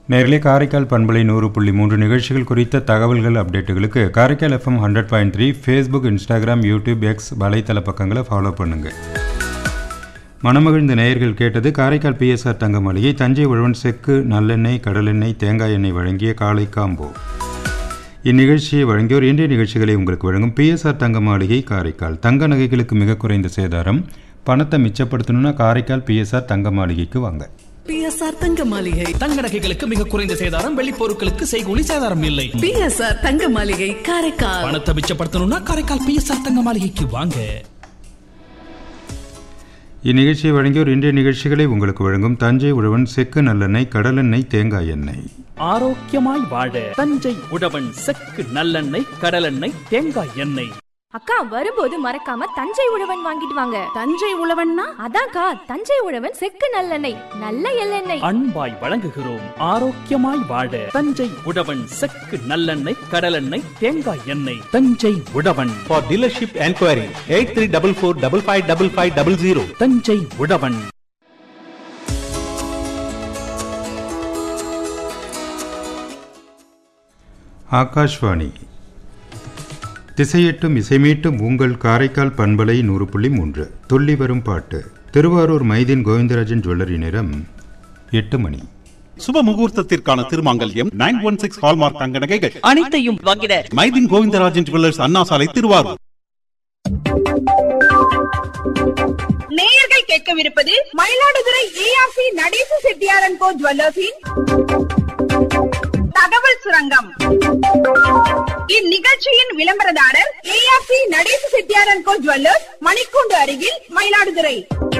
நேரிலே காரைக்கால் பண்பலை 100.3 நிகழ்ச்சிகள் குறித்த தகவல்கள் அப்டேட்டுகளுக்கு Karaikal FM 100.3 Facebook, Instagram, YouTube, X வலைத்தள பக்கங்களை ஃபாலோ பண்ணுங்கள். மணமகிழ்ந்த நேயர்கள் கேட்டது காரைக்கால் PSR தங்க மாளிகை தஞ்சை உழவன் செக்கு நல்லெண்ணெய், கடலெண்ணெய், தேங்காய் எண்ணெய் வழங்கிய காலை காம்போ. இந்நிகழ்ச்சியை வழங்கியோர் இன்றைய நிகழ்ச்சிகளை உங்களுக்கு வழங்கும் PSR தங்க மாளிகை காரைக்கால். தங்க நகைகளுக்கு மிக குறைந்த சேதாரம். பணத்தை மிச்சப்படுத்தணும்னா காரைக்கால் PSR தங்க மாளிகைக்கு வாங்க. PSR தங்க மாளிகை. தங்க நகைகளுக்கு மிக குறைந்த சேதாரம், வெள்ளி பொருட்களுக்கு செய்கூலி சேதாரம் இல்லை. PSR தங்க மாளிகை காரைக்கால். பணத்தை மிச்சப்படுத்தணும்னா காரைக்கால் PSR தங்க மாளிகைக்கு வாங்க. இந்நிகழ்ச்சியை வழங்கியோர் இன்றைய நிகழ்ச்சிகளை உங்களுக்கு வழங்கும் தஞ்சை உழவன் செக்கு நல்லெண்ணெய், கடலெண்ணெய், தேங்காய் எண்ணெய். ஆரோக்கியமாய் வாழ தஞ்சை உழவன் செக்கு நல்லெண்ணெய், கடலெண்ணெய், தேங்காய் எண்ணெய். அக்கா வரும்போது மறக்காம தஞ்சை உழவன் வாங்கிட்டு வாங்க. தஞ்சை உழவன்னா அதான்க்கா தஞ்சை உழவன் செக்கு நல்லெண்ணெய், நல்ல எள்ளெண்ணெய். அன்பாய் வழங்குகிறோம். ஆரோக்கியமாய் வாழ தஞ்சை உழவன் செக்கு நல்லெண்ணெய், கடலெண்ணெய், தேங்காய் எண்ணெய். தஞ்சை உழவன். For dealership enquiry 8344555500. தஞ்சை உழவன். ஆகாஷ்வாணி திசையெட்டும் இசைமீட்டும் உங்கள் காரைக்கால் பண்பலை 100.3 துள்ளி வரும் பாட்டு. திருவாரூர் மைதீன் கோவிந்தராஜன் ஜுவல்லரி நேரம் 8 மணி. சுப முகூர்த்தத்திற்கான திருமாங்கல்யம் 916 ஹால்மார்க் தங்க நகைகள் அனைத்தையும் வாங்கிட மைதீன் கோவிந்தராஜன் ஜுவல்லர்ஸ், அண்ணா சாலை, திருவாரூர். நேயர்கள் கேட்கவிருப்பது மயிலாடுதுறை ARC நடேச செட்டியாரன் கோ ஜுவல்லர்ஸின் தகவல் சுரங்கம். இந்நிகழ்ச்சியின் விளம்பரதாரர் ARC நடேச செட்டியாரன் கோ ஜுவல்லர்ஸ், மணிக்கூண்டு அருகில், மயிலாடுதுறை.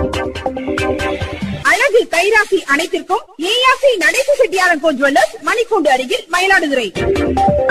அழகு கைராசி அனைத்திற்கும் ARC நடேச செட்டியாரன் கோ ஜுவல்லர்ஸ், மணிக்கூண்டு அருகில், மயிலாடுதுறை.